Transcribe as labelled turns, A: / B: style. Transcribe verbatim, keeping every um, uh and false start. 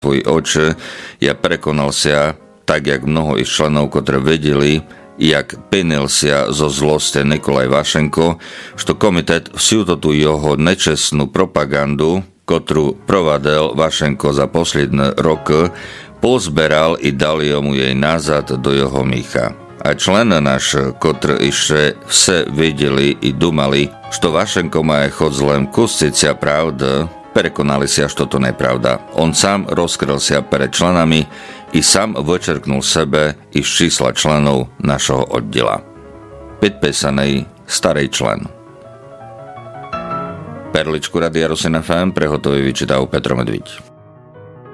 A: svoj oče, ja prekonal sa, tak jak mnoho iš členov, ktoré vedeli, jak penil sa zo zlosti Nikolaj Vašenko, što komitet vsiu to tu jeho nečestnú propagandu, ktorú provadil Vašenko za posledné roky, pozberal i dal mu jej nazad do jeho mícha. A člen náš, ktorí ešte vse vedeli i dumali, što Vašenko má chod zlem kustiť sa pravda, prekonali sa, že toto nepravda. On sám rozkryl sa pred členami i sám vyčerknul sebe i z čísla členov našho oddela. Podpísaný starý člen. Perličku Radia Rosin ef em prehotový vyčítal Petro Medvíď.